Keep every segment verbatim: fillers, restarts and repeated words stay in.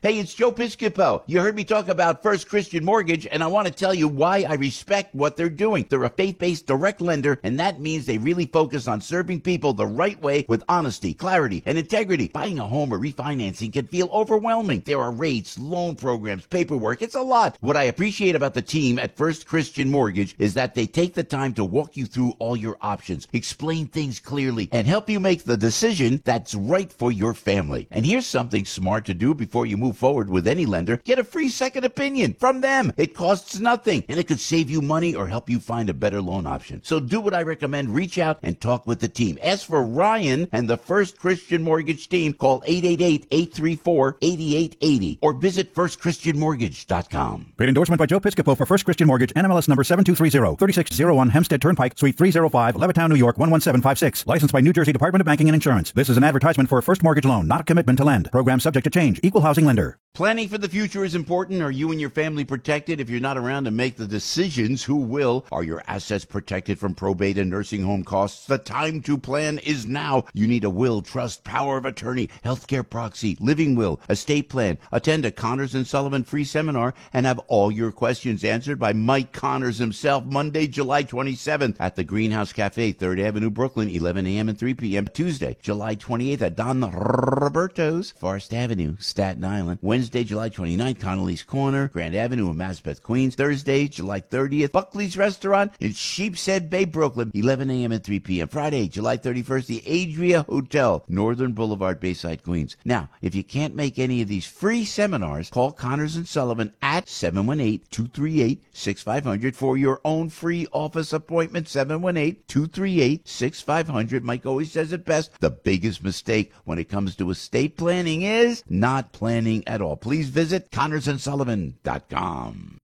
Hey, it's Joe Piscopo. You heard me talk about First Christian Mortgage, and I want to tell you why I respect what they're doing. They're a faith-based direct lender, and that means they really focus on serving people the right way with honesty, clarity, and integrity. Buying a home or refinancing can feel overwhelming. There are rates, loan programs, paperwork. It's a lot. What I appreciate about the team at First Christian Mortgage is that they take the time to walk you through all your options, explain things clearly, and help you make the decision that's right for your family. And here's something smart to do before you move forward with any lender. Get a free second opinion from them. It costs nothing, and it could save you money or help you find a better loan option. So do what I recommend. Reach out and talk with the team. Ask for Ryan and the First Christian Mortgage team. Call eight eight eight, eight three four, eight eight eight zero or visit first christian mortgage dot com. Paid endorsement by Joe Piscopo for First Christian Mortgage, N M L S number seven two three zero, thirty-six oh one Hempstead Turnpike, Suite three oh five, Levittown, New York one one seven five six. Licensed by New Jersey Department of Banking and Insurance. This is an advertisement for a first mortgage loan, not a commitment to lend. Program subject to change. Equal housing lender. Planning for the future is important. Are you and your family protected? If you're not around to make the decisions, who will? Are your assets protected from probate and nursing home costs? The time to plan is now. You need a will, trust, power of attorney, healthcare proxy, living will, estate plan. Attend a Connors and Sullivan free seminar and have all your questions answered by Mike Connors himself, Monday, July twenty-seventh at the Greenhouse Cafe, third Avenue, Brooklyn, eleven a.m. and three p.m. Tuesday, July twenty-eighth at Don Roberto's, Forest Avenue, Staten Island. Wednesday, July twenty-ninth, Connolly's Corner, Grand Avenue in Maspeth, Queens. Thursday, July thirtieth, Buckley's Restaurant in Sheepshead Bay, Brooklyn, eleven a.m. and three p.m. Friday, July thirty-first, the Adria Hotel, Northern Boulevard, Bayside, Queens. Now, if you can't make any of these free seminars, call Connors and Sullivan at seven one eight, two three eight, six five zero zero for your own free office appointment. seven one eight, two three eight, six five zero zero. Mike always says it best. The biggest mistake when it comes to estate planning is not planning at all. Please visit connors and sullivan dot com.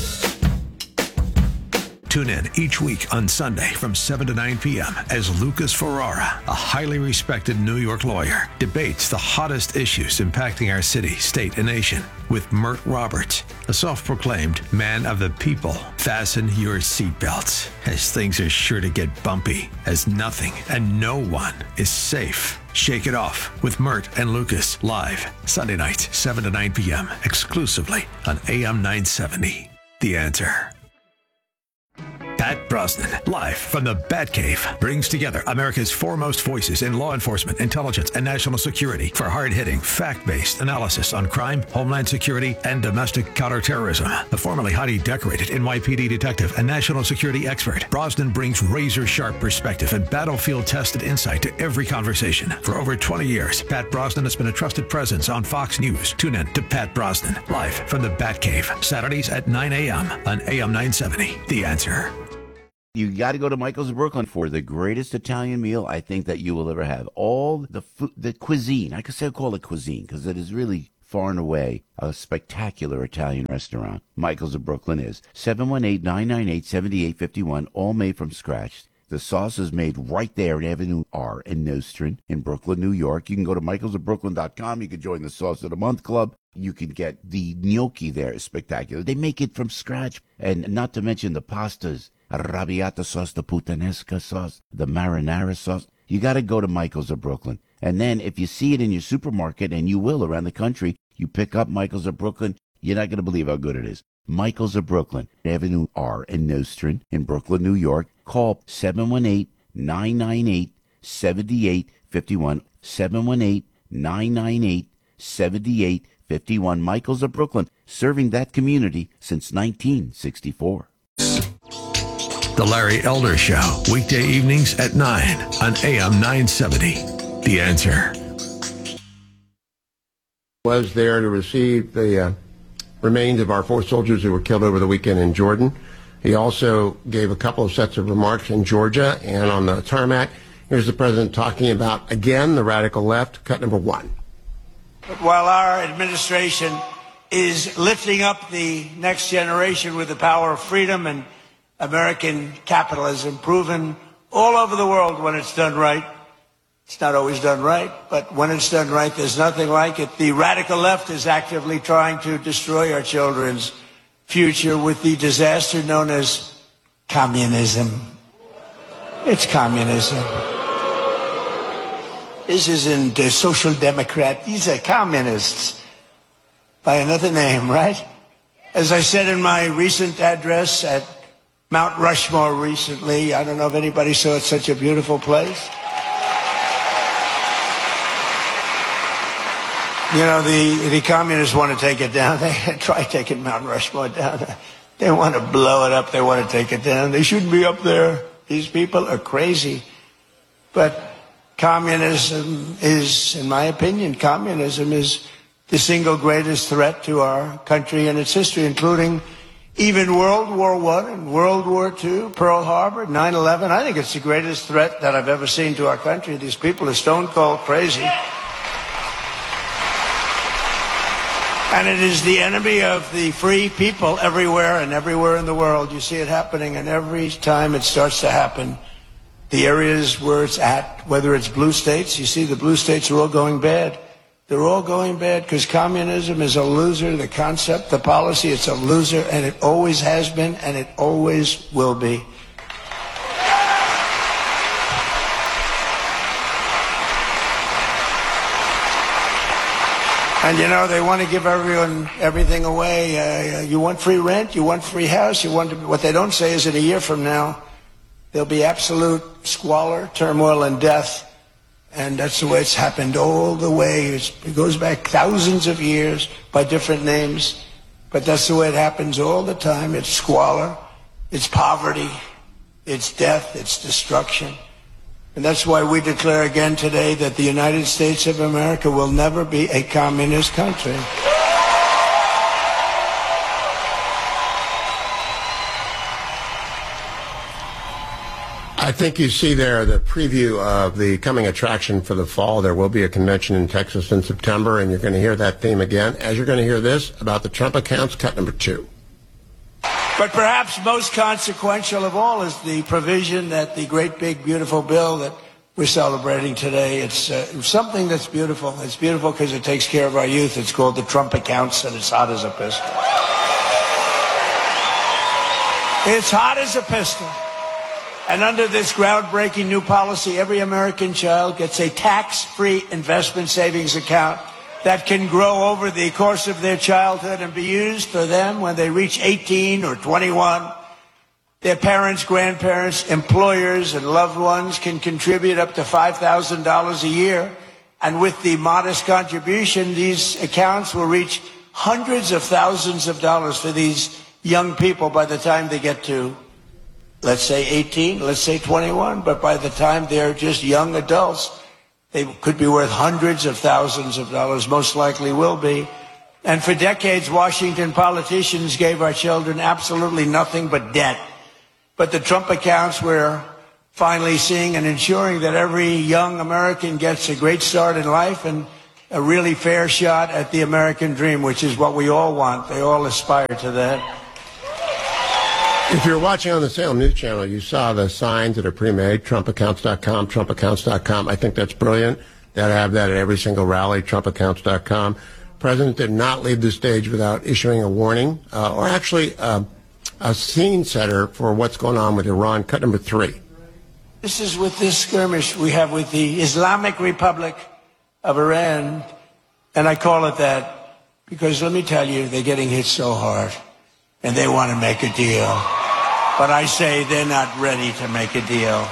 Tune in each week on Sunday from seven to nine p.m. as Lucas Ferrara, a highly respected New York lawyer, debates the hottest issues impacting our city, state, and nation with Mert Roberts, a self-proclaimed man of the people. Fasten your seatbelts, as things are sure to get bumpy, as nothing and no one is safe. Shake it off with Mert and Lucas, live Sunday nights, seven to nine p.m., exclusively on A M nine seventy. The Answer. Pat Brosnan, live from the Batcave, brings together America's foremost voices in law enforcement, intelligence, and national security for hard-hitting, fact-based analysis on crime, homeland security, and domestic counterterrorism. The formerly highly decorated N Y P D detective and national security expert, Brosnan brings razor-sharp perspective and battlefield-tested insight to every conversation. For over twenty years, Pat Brosnan has been a trusted presence on Fox News. Tune in to Pat Brosnan, live from the Batcave, Saturdays at nine a.m. on A M nine seventy. The Answer. You got to go to Michael's of Brooklyn for the greatest Italian meal I think that you will ever have. All the food, the cuisine, I could say call it cuisine because it is really far and away a spectacular Italian restaurant. Michael's of Brooklyn is seven one eight, nine nine eight, seven eight five one, all made from scratch. The sauce is made right there in Avenue R in Nostrand in Brooklyn, New York. You can go to michaels of brooklyn dot com. You can join the Sauce of the Month Club. You can get the gnocchi there. It's spectacular. They make it from scratch. And not to mention the pastas. Arrabbiata sauce, the puttanesca sauce, the marinara sauce. You got to go to Michael's of Brooklyn. And then if you see it in your supermarket, and you will around the country, you pick up Michael's of Brooklyn, you're not going to believe how good it is. Michael's of Brooklyn, Avenue R in Nostrand in Brooklyn, New York. Call seven one eight, nine nine eight, seven eight five one, seven one eight, nine nine eight, seven eight five one. Michael's of Brooklyn, serving that community since nineteen sixty-four. The Larry Elder Show, weekday evenings at nine on A M nine seventy. The Answer. Was there to receive the uh, remains of our four soldiers who were killed over the weekend in Jordan. He also gave a couple of sets of remarks in Georgia and on the tarmac. Here's the president talking about, again, the radical left. Cut number one. While our administration is lifting up the next generation with the power of freedom and American capitalism, proven all over the world when it's done right. It's not always done right, but when it's done right, there's nothing like it. The radical left is actively trying to destroy our children's future with the disaster known as communism. It's communism. This isn't a social democrat. These are communists. by another name, right? As I said in my recent address at Mount Rushmore recently, I don't know if anybody saw it, such a beautiful place. You know, the, the communists want to take it down. They try taking Mount Rushmore down. They want to blow it up. They want to take it down. They shouldn't be up there. These people are crazy. But communism is, in my opinion, communism is the single greatest threat to our country and its history, including even World War One and World War Two, Pearl Harbor, nine eleven. I think it's the greatest threat that I've ever seen to our country. These people are stone cold crazy. And it is the enemy of the free people everywhere and everywhere in the world. You see it happening, and every time it starts to happen, the areas where it's at, whether it's blue states, you see the blue states are all going bad. They're all going bad because communism is a loser. The concept, the policy, it's a loser, and it always has been, and it always will be. And, you know, they want to give everyone everything away. Uh, you want free rent, you want free house, you want to, what they don't say is that a year from now, there'll be absolute squalor, turmoil, and death. And that's the way it's happened all the way. It's, it goes back thousands of years by different names. But that's the way it happens all the time. It's squalor, it's poverty, it's death, it's destruction. And that's why we declare again today that the United States of America will never be a communist country. I think you see there the preview of the coming attraction for the fall. There will be a convention in Texas in September, and you're going to hear that theme again, as you're going to hear this about the Trump accounts, cut number two. But perhaps most consequential of all is the provision that the great, big, beautiful bill that we're celebrating today. It's uh, something that's beautiful. It's beautiful because it takes care of our youth. It's called the Trump accounts, and it's hot as a pistol. It's hot as a pistol. And under this groundbreaking new policy, every American child gets a tax-free investment savings account that can grow over the course of their childhood and be used for them when they reach eighteen or twenty-one. Their parents, grandparents, employers, and loved ones can contribute up to five thousand dollars a year. And with the modest contribution, these accounts will reach hundreds of thousands of dollars for these young people by the time they get to, let's say eighteen, let's say twenty-one. But by the time they're just young adults, they could be worth hundreds of thousands of dollars, most likely will be. And for decades, Washington politicians gave our children absolutely nothing but debt. But the Trump accounts, we're finally seeing and ensuring that every young American gets a great start in life and a really fair shot at the American dream, which is what we all want. They all aspire to that. If you're watching on the Salem News Channel, you saw the signs that are pre-made, Trump accounts dot com, Trump accounts dot com. I think that's brilliant. They'll have that at every single rally, Trump accounts dot com. President did not leave the stage without issuing a warning, uh, or actually uh, a scene setter for what's going on with Iran. Cut number three. This is with this skirmish we have with the Islamic Republic of Iran, and I call it that because, let me tell you, they're getting hit so hard, and they want to make a deal. But I say they're not ready to make a deal.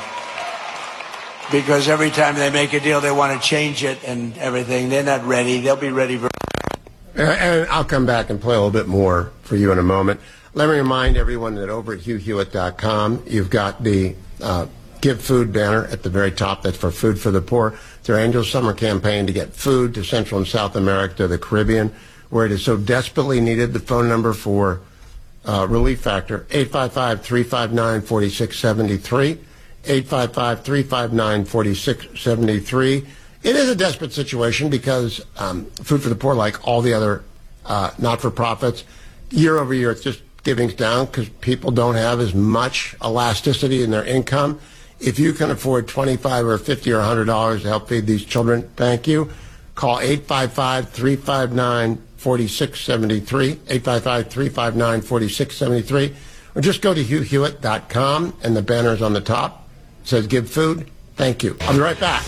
Because every time they make a deal, they want to change it and everything. They're not ready. They'll be ready very And, and I'll come back and play a little bit more for you in a moment. Let me remind everyone that over at Hugh Hewitt dot com, you've got the uh, Give Food banner at the very top. That's for Food for the Poor. It's our annual summer campaign to get food to Central and South America, to the Caribbean, where it is so desperately needed. The phone number for uh, Relief Factor, eight five five, three five nine, four six seven three. eight five five, three five nine, four six seven three. It is a desperate situation because um, Food for the Poor, like all the other uh, not-for-profits, year over year, it's just giving's down because people don't have as much elasticity in their income. If you can afford twenty-five or fifty or one hundred dollars to help feed these children, thank you. Call eight five five, three five nine, four six seven three, eight five five, three five nine, four six seven three, or just go to Hugh Hewitt dot com, and the banner's on the top. It says Give Food. Thank you. I'll be right back.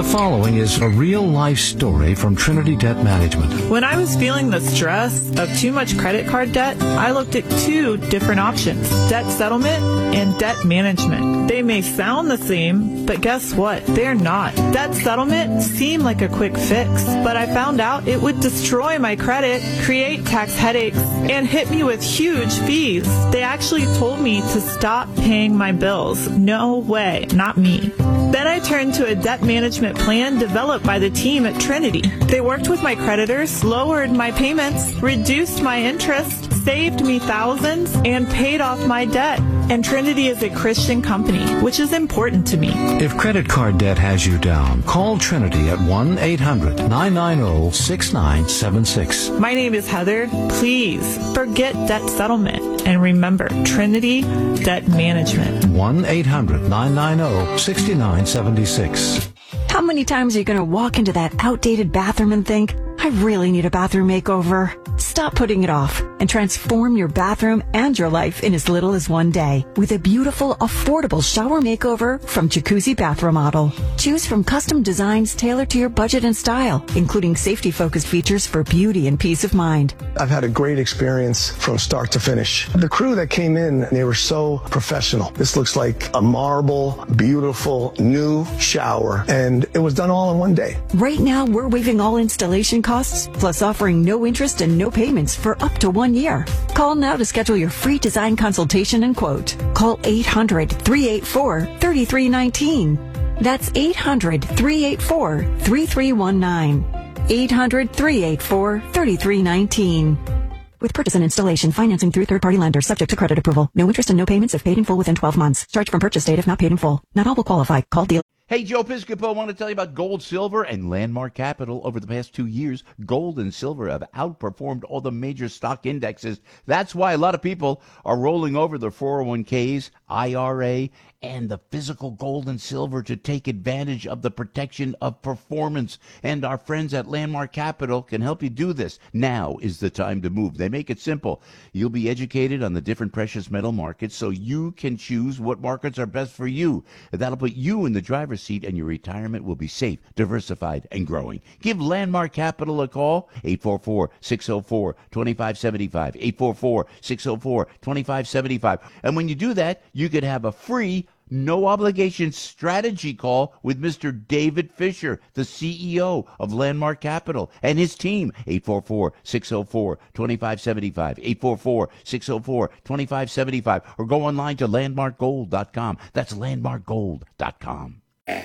following is a real-life story from Trinity Debt Management. When I was feeling the stress of too much credit card debt, I looked at two different options, debt settlement and debt management. They may sound the same, but guess what? They're not. Debt settlement seemed like a quick fix, but I found out it would destroy my credit, create tax headaches, and hit me with huge fees. They actually told me to stop paying my bills. No way, not me. Then I turned to a debt management plan developed by the team at Trinity. They worked with my creditors, lowered my payments, reduced my interest, saved me thousands, and paid off my debt. And Trinity is a Christian company, which is important to me. If credit card debt has you down, call Trinity at one eight hundred nine nine zero six nine seven six. My name is Heather. Please forget debt settlement and remember Trinity Debt Management. one eight hundred nine nine zero six nine seven six. How many times are you going to walk into that outdated bathroom and think, I really need a bathroom makeover? Stop putting it off and transform your bathroom and your life in as little as one day with a beautiful, affordable shower makeover from Jacuzzi Bath Remodel. Choose from custom designs tailored to your budget and style, including safety-focused features for beauty and peace of mind. I've had a great experience from start to finish. The crew that came in, they were so professional. This looks like a marble, beautiful, new shower, and it was done all in one day. Right now, we're waiving all installation costs, plus offering no interest and no payments for up to one year. Call now to schedule your free design consultation and quote. Call eight hundred three eight four three three one nine. That's eight hundred three eight four three three one nine. eight hundred three eight four three three one nine. With purchase and installation financing through third-party lenders subject to credit approval. No interest and no payments if paid in full within twelve months. Charge from purchase date if not paid in full. Not all will qualify. Call dealer. Hey, Joe Piscopo, I want to tell you about gold, silver, and Landmark Capital. Over the past two years, gold and silver have outperformed all the major stock indexes. That's why a lot of people are rolling over their four oh one k's, I R A, and the physical gold and silver to take advantage of the protection of performance. And our friends at Landmark Capital can help you do this. Now is the time to move. They make it simple. You'll be educated on the different precious metal markets so you can choose what markets are best for you. That'll put you in the driver's seat and your retirement will be safe, diversified, and growing. Give Landmark Capital a call, eight four four, six oh four, two five seven five, eight four four, six oh four, two five seven five. And when you do that, you could have a free no obligation strategy call with Mister David Fisher, the C E O of Landmark Capital, and his team. eight four four, six oh four, two five seven five, eight four four, six oh four, two five seven five, or go online to landmark gold dot com. That's landmark gold dot com.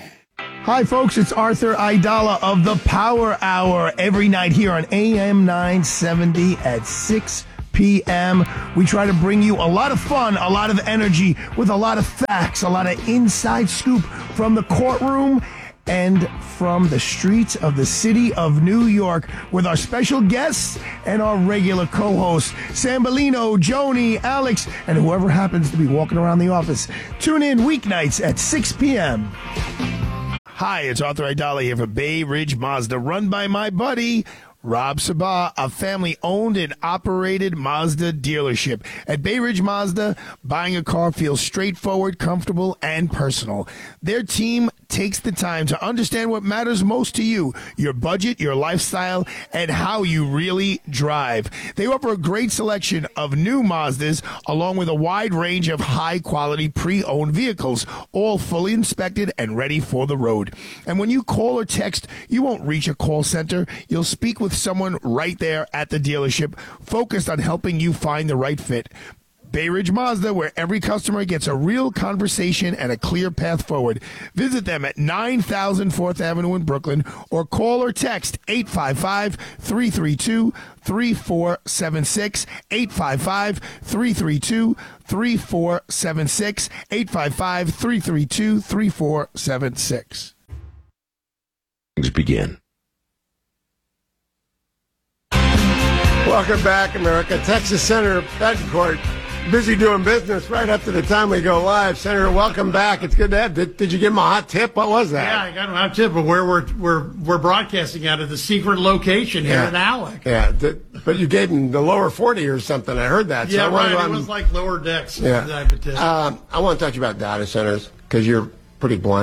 Hi, folks. It's Arthur Aidala of the Power Hour every night here on A M nine seventy at six p.m. We try to bring you a lot of fun, a lot of energy, with a lot of facts, a lot of inside scoop from the courtroom and from the streets of the city of New York with our special guests and our regular co-hosts, Sambolino, Joni, Alex, and whoever happens to be walking around the office. Tune in weeknights at six p.m. Hi, it's Arthur Aidala here for Bay Ridge Mazda, run by my buddy, Rob Sabah, a family-owned and operated Mazda dealership. At Bay Ridge Mazda, buying a car feels straightforward, comfortable, and personal. Their team takes the time to understand what matters most to you, your budget, your lifestyle, and how you really drive. They offer a great selection of new Mazdas, along with a wide range of high-quality pre-owned vehicles, all fully inspected and ready for the road. And when you call or text, you won't reach a call center. You'll speak with someone right there at the dealership, focused on helping you find the right fit. Bay Ridge Mazda, where every customer gets a real conversation and a clear path forward. Visit them at nine thousand fourth Avenue in Brooklyn, or call or text eight five five, three three two, three four seven six, eight five five, three three two, three four seven six, eight five five, three three two, three four seven six. Things begin. Welcome back, America. Texas Senator Betancourt, busy doing business right up to the time we go live. Senator, welcome back. It's good to have. Did, did you give him a hot tip? What was that? Yeah, I got him a hot tip of where we're we're we're broadcasting out of the secret location here yeah. in Alec. Yeah, the, but you gave him the lower forty or something. I heard that. So yeah, I right. It was like lower decks. Yeah. Um, I want to talk to you about data centers because you're pretty blunt.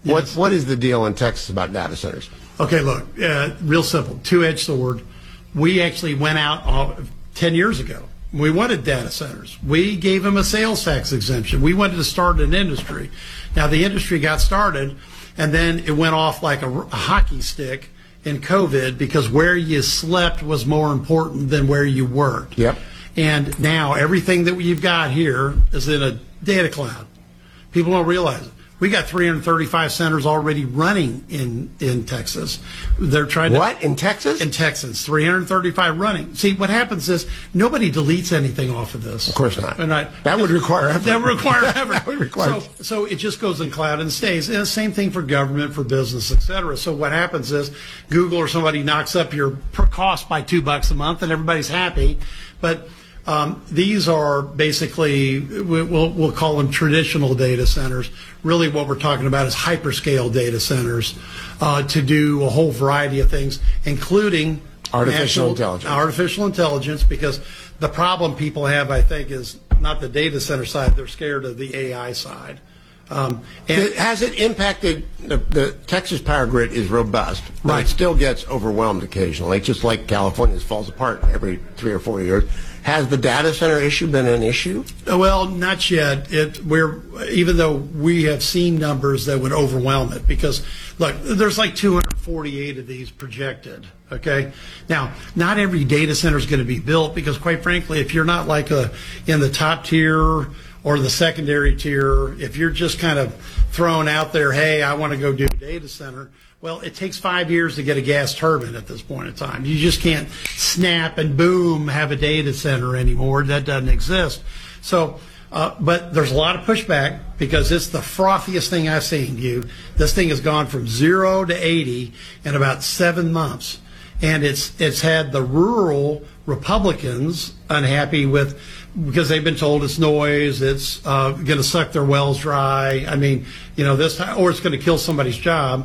What Yes. What is the deal in Texas about data centers? Okay, look, uh, real simple, two-edged sword. We actually went out uh, ten years ago. We wanted data centers. We gave them a sales tax exemption. We wanted to start an industry. Now, the industry got started, and then it went off like a, a hockey stick in COVID because where you slept was more important than where you worked. Yep. And now everything that you've got here is in a data cloud. People don't realize it. We got three hundred thirty-five centers already running in, in Texas. They're trying to What in Texas? In Texas, three hundred thirty-five running. See, what happens is nobody deletes anything off of this. Of course not. And I, That would require effort. That would require effort. That would require- So, so it just goes in cloud and stays. And the same thing for government, for business, et cetera. So what happens is Google or somebody knocks up your per cost by two bucks a month, and everybody's happy. But Um, these are basically, we'll, we'll call them traditional data centers. Really what we're talking about is hyperscale data centers uh, to do a whole variety of things, including Artificial natural- intelligence. Artificial intelligence, because the problem people have, I think, is not the data center side. They're scared of the A I side. Um, and Has it impacted, the, the Texas power grid is robust, but Right. it still gets overwhelmed occasionally, just like California's falls apart every three or four years. Has the data center issue been an issue? Well, not yet. It we're even though we have seen numbers that would overwhelm it, because look, there's like two hundred forty-eight of these projected. Okay, now not every data center is going to be built, because quite frankly, if you're not like a in the top tier or the secondary tier, if you're just kind of thrown out there, hey, I want to go do a data center. Well, it takes five years to get a gas turbine at this point in time. You just can't snap and boom, have a data center anymore. That doesn't exist. So, uh, but there's a lot of pushback, because it's the frothiest thing I've seen. You, this thing has gone from zero to eighty in about seven months. And it's, it's had the rural Republicans unhappy with, because they've been told it's noise, it's uh, going to suck their wells dry. I mean, you know, this, or it's going to kill somebody's job.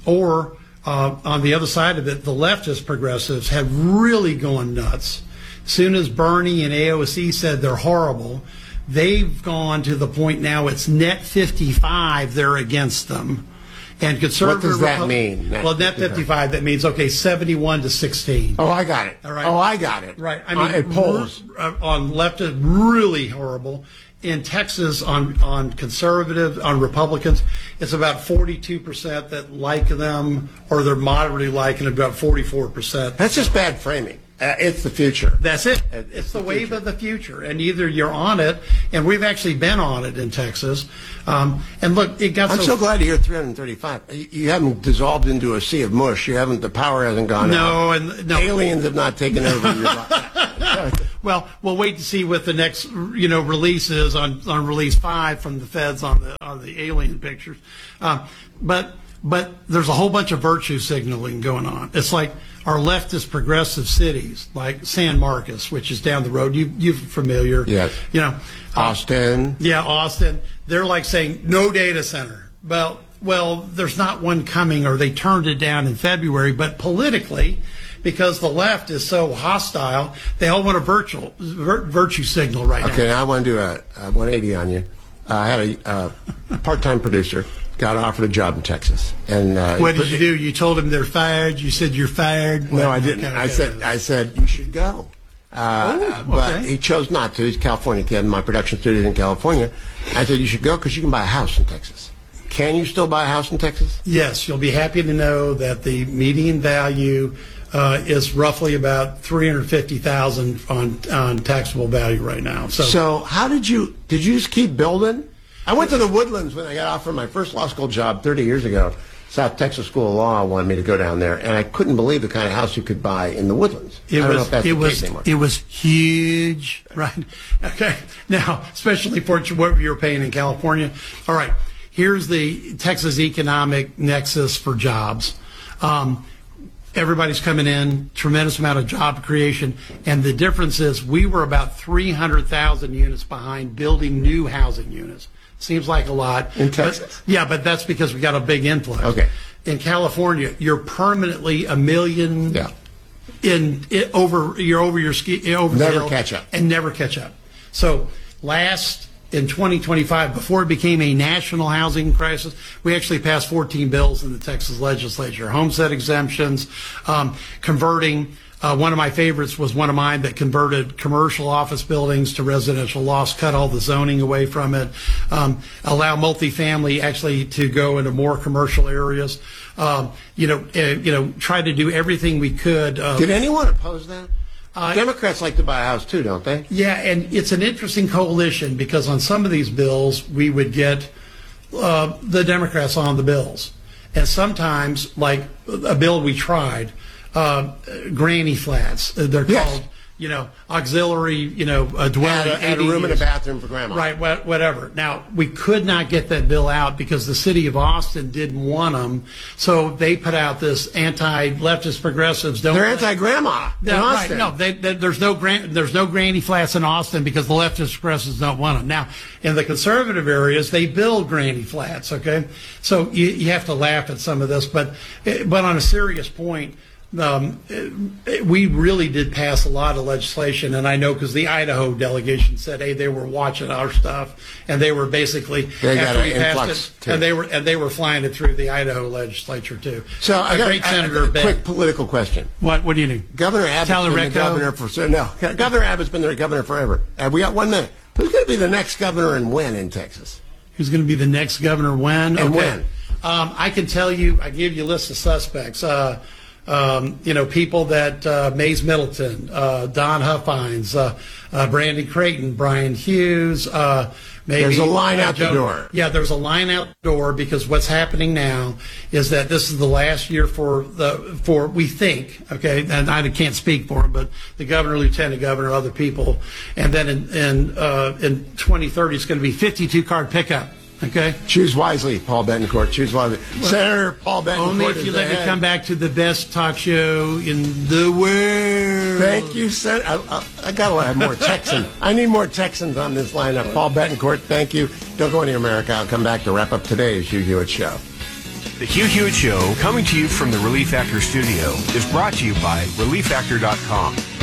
Or uh, on the other side of it, the leftist progressives have really gone nuts. As soon as Bernie and A O C said they're horrible, they've gone to the point now it's net fifty-five, they're against them. And conservative. What does that Repu- mean, net Well, net fifty-five? fifty-five, that means, okay, seventy-one to sixteen. Oh, I got it. All right. Oh, I got it. Right. I Uh, mean, it polls. r- uh, on leftist, really horrible. In Texas, on, on conservative, on Republicans, it's about forty-two percent that like them, or they're moderately liking, about forty-four percent. That's just bad framing. Uh, it's the future. That's it. It's It's the the wave of the future, and either you're on it, and we've actually been on it in Texas. Um, and look, it got I'm so, so glad to hear three hundred thirty-five. You, you haven't dissolved into a sea of mush. You haven't. The power hasn't gone No, out. and no. Aliens have not taken over your life. Well, we'll wait to see what the next, you know, release is on, on release five from the feds on the on the alien pictures. Uh, but but there's a whole bunch of virtue signaling going on. It's like our leftist progressive cities, like San Marcos, which is down the road. You you're familiar? Yes. You know, uh, Austin. Yeah, Austin. They're like saying no data center. Well, well, there's not one coming, or they turned it down in February. But politically, because the left is so hostile, they all want a virtual vir- virtue signal right now. Okay, I want to do a, a one eighty on you. Uh, I had a uh, part-time producer, got offered a job in Texas, and uh, What did you do? You told him they're fired. You said you're fired. No, Well, I didn't. okay, I okay. said, I said you should go. Uh, Oh, but okay. he chose not to. He's a California kid. My production studio is in California. I said you should go because you can buy a house in Texas. Can you still buy a house in Texas? Yes, you'll be happy to know that the median value uh, is roughly about three hundred fifty thousand on on taxable value right now. So, So how did you, did you just keep building? I went to the Woodlands when I got offered my first law school job thirty years ago. South Texas School of Law wanted me to go down there, and I couldn't believe the kind of house you could buy in the Woodlands. It I don't know was if that's it the was case anymore. it was huge, right? Okay, now especially for what you're paying in California. All right, here's the Texas economic nexus for jobs. Um, everybody's coming in, tremendous amount of job creation, and the difference is we were about three hundred thousand units behind building new housing units. Seems like a lot. In but- Texas? yeah, but that's because we got a big influx. Okay. In California, you're permanently a million Yeah. in it, over you're over your ski over the Never hill catch up. and never catch up. So last in twenty twenty-five, before it became a national housing crisis, we actually passed fourteen bills in the Texas legislature. Homestead exemptions, um, converting. Uh, one of my favorites was one of mine that converted commercial office buildings to residential lofts, cut all the zoning away from it, um, allow multifamily actually to go into more commercial areas. Um, you know, uh, you know, try to do everything we could. Uh, Did anyone oppose that? Uh, Democrats like to buy a house too, don't they? Yeah, and it's an interesting coalition because on some of these bills we would get uh, the Democrats on the bills, and sometimes, like a bill we tried. Uh, granny flats. They're yes. called, you know, auxiliary, you know, uh, dwelling. Add a, add a room and a bathroom for grandma. Right, wh- whatever. Now, we could not get that bill out because the city of Austin didn't want them. So they put out this anti-leftist progressives. Don't They're anti-grandma in no, Austin. Right, no, they, they, there's no gran- there's no granny flats in Austin because the leftist progressives don't want them. Now, in the conservative areas, they build granny flats, okay? So you, you have to laugh at some of this. But, but on a serious point, Um, we really did pass a lot of legislation, and I know because the Idaho delegation said, "Hey, they were watching our stuff," and they were basically they after got we an passed influx it, too. and they were and they were flying it through the Idaho legislature too. So a I got great a, Senator a, a Ben. quick political question. What What do you need? Governor Abbott's been the Talarico? governor for so no. Governor Abbott's been the governor forever. Uh, we got one minute. Who's going to be the next governor and when in Texas? Who's going to be the next governor when? And okay. when? Um, I can tell you. I give you a list of suspects. Uh, Um, you know, people that uh, Mays Middleton, uh, Don Huffines, uh, uh, Brandon Creighton, Brian Hughes. Uh, maybe There's a line uh, out the Joe, door. Yeah, there's a line out the door because what's happening now is that this is the last year for the for we think. Okay, and I can't speak for him, but the governor, lieutenant governor, other people, and then in in, uh, in twenty thirty it's going to be fifty-two card pickup. Okay. Choose wisely, Paul Betancourt. Choose wisely. Well, Senator Paul Betancourt. Only if you let me come back to the best talk show in the world. Thank you, Senator. I, I, I got to have more Texans. I need more Texans on this lineup. Paul Betancourt, thank you. Don't go anywhere, America. I'll come back to wrap up today's Hugh Hewitt Show. The Hugh Hewitt Show, coming to you from the Relief Factor studio, is brought to you by relief factor dot com.